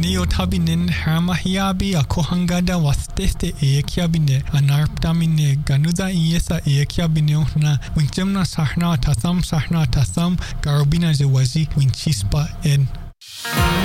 Ni o tabinen harmahiabi a kohangada wasteste e kiabine anarptamine ganuza iesa e kiabine na winchemna sahna tasam garobina jewazi winchispa en